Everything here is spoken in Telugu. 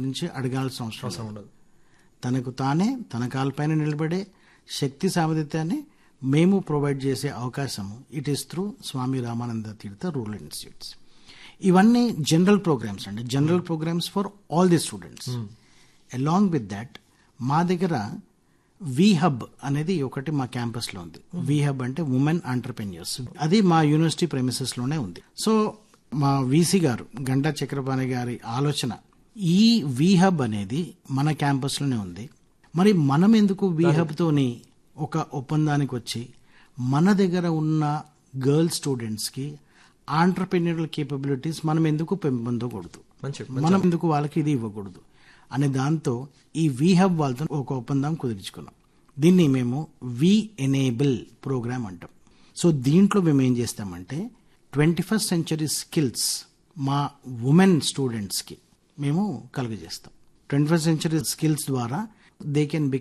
గురించి అడగాల్సిన అవసరం అవసరం ఉండదు. తనకు తానే తన కాళ్ళపైన నిలబడే శక్తి సామర్థ్యాన్ని మేము ప్రొవైడ్ చేసే అవకాశం it is through Swamy Ramananda Tirtha rural institutes. ఇవన్నీ జనరల్ ప్రోగ్రామ్స్ అండి, general programmes for all the students. Along with that మా దగ్గర వి హబ్ అనేది ఒకటి మా క్యాంపస్లో ఉంది. వి హబ్ అంటే ఉమెన్ ఆంటర్ప్రెన్యూర్స్, అది మా యూనివర్సిటీ ప్రెమిసెస్లోనే ఉంది. సో మా వీసీ గారు గంటా చక్రపాణి గారి ఆలోచన, ఈ వి హబ్ అనేది మన క్యాంపస్లోనే ఉంది. మరి మనం ఎందుకు వి హబ్తోని ఒక ఒప్పందానికి వచ్చి మన దగ్గర ఉన్న గర్ల్ స్టూడెంట్స్కి ఆంటర్ప్రెన్యూరల్ కేపబిలిటీస్ మనం ఎందుకు పెంపొందకూడదు, మనం ఎందుకు వాళ్ళకి ఇది ఇవ్వకూడదు అనే దాంతో ఈ వి హబ్ వాళ్ళతో ఒక ఒప్పందం కుదుర్చుకున్నాం. దీన్ని మేము వి ఎనేబుల్ ప్రోగ్రామ్ అంటాం. సో దీంట్లో మేము ఏం చేస్తామంటే 21st century స్కిల్స్ మా ఉమెన్ స్టూడెంట్స్కి మేము కలుగజేస్తాం. 21st century స్కిల్స్ ద్వారా దే కెన్